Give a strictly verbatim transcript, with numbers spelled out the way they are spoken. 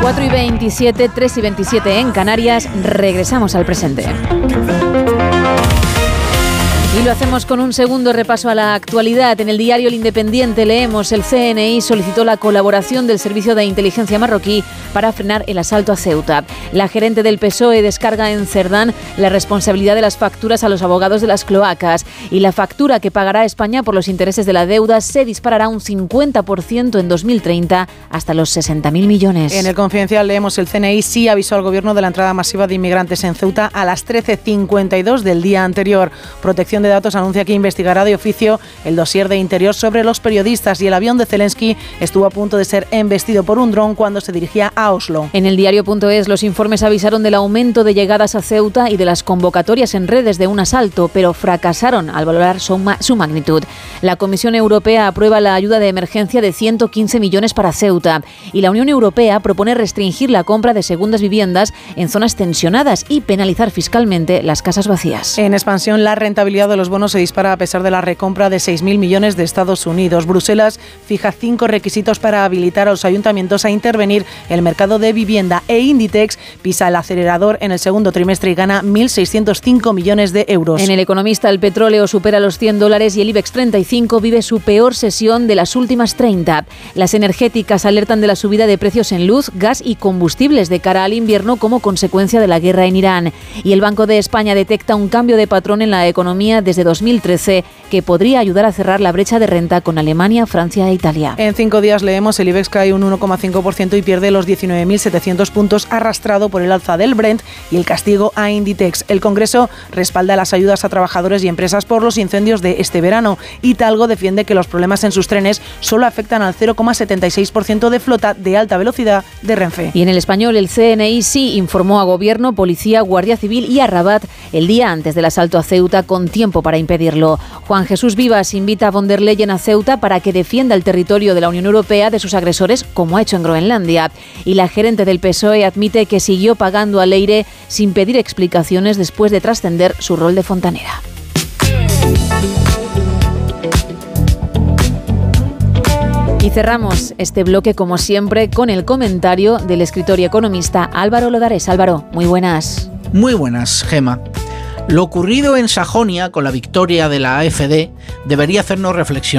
cuatro y veintisiete, tres y veintisiete en Canarias. Regresamos al presente. Y lo hacemos con un segundo repaso a la actualidad. En el diario El Independiente leemos: el C N I solicitó la colaboración del Servicio de Inteligencia marroquí para frenar el asalto a Ceuta. La gerente del P S O E descarga en Cerdán la responsabilidad de las facturas a los abogados de las cloacas. Y la factura que pagará España por los intereses de la deuda se disparará un cincuenta por ciento en dos mil treinta hasta los sesenta mil millones. En el Confidencial leemos: el C N I sí avisó al gobierno de la entrada masiva de inmigrantes en Ceuta a las trece cincuenta y dos del día anterior. Protección de Datos anuncia que investigará de oficio el dossier de Interior sobre los periodistas, y el avión de Zelensky estuvo a punto de ser embestido por un dron cuando se dirigía a Oslo. En el diario.es los informes avisaron del aumento de llegadas a Ceuta y de las convocatorias en redes de un asalto, pero fracasaron al valorar su, ma- su magnitud. La Comisión Europea aprueba la ayuda de emergencia de ciento quince millones para Ceuta, y la Unión Europea propone restringir la compra de segundas viviendas en zonas tensionadas y penalizar fiscalmente las casas vacías. En expansión, la rentabilidad de los bonos se dispara a pesar de la recompra de seis mil millones de Estados Unidos. Bruselas fija cinco requisitos para habilitar a los ayuntamientos a intervenir en el mercado de vivienda, e Inditex pisa el acelerador en el segundo trimestre y gana mil seiscientos cinco millones de euros. En El Economista, el petróleo supera los cien dólares y el IBEX treinta y cinco vive su peor sesión de las últimas treinta. Las energéticas alertan de la subida de precios en luz, gas y combustibles de cara al invierno como consecuencia de la guerra en Irán. Y el Banco de España detecta un cambio de patrón en la economía desde dos mil trece que podría ayudar a cerrar la brecha de renta con Alemania, Francia e Italia. En cinco días leemos: el IBEX cae un uno coma cinco por ciento y pierde los diecinueve mil setecientos puntos, arrastrado por el alza del Brent y el castigo a Inditex. El Congreso respalda las ayudas a trabajadores y empresas por los incendios de este verano. y Talgo defiende que los problemas en sus trenes solo afectan al cero coma setenta y seis por ciento de flota de alta velocidad de Renfe. Y en El Español, el C N I sí informó a Gobierno, Policía, Guardia Civil y a Rabat el día antes del asalto a Ceuta con tiempo para impedirlo. Juan Jesús Vivas invita a von der Leyen a Ceuta para que defienda el territorio de la Unión Europea de sus agresores, como ha hecho en Groenlandia. Y la gerente del P S O E admite que siguió pagando a Leire sin pedir explicaciones después de trascender su rol de fontanera. Y cerramos este bloque, como siempre, con el comentario del escritor y economista Álvaro Lodares. Álvaro, muy buenas. Muy buenas, Gema. Lo ocurrido en Sajonia con la victoria de la A F D debería hacernos reflexionar